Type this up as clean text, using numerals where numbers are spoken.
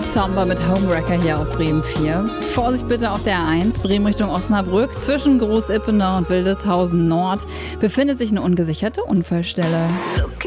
Somber mit Homewrecker hier auf Bremen 4. Vorsicht bitte auf der A1, Bremen Richtung Osnabrück. Zwischen Groß-Ippenau und Wildeshausen Nord befindet sich eine ungesicherte Unfallstelle. Look